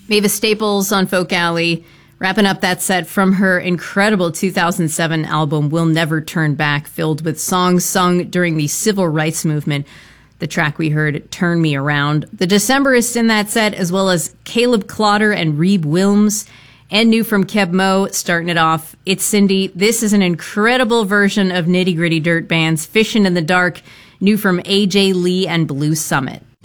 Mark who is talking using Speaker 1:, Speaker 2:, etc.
Speaker 1: Mavis Staples on Folk Alley, wrapping up that set from her incredible 2007 album, We'll Never Turn Back, filled with songs sung during the civil rights movement. The track we heard, Turn Me Around. The Decemberists in that set, as well as Caleb Clotter and Reeb Wilms. And new from Keb Mo, starting it off, It's Cindy. This is an incredible version of Nitty Gritty Dirt Band's Fishin' in the Dark, new from AJ Lee and Blue Summit.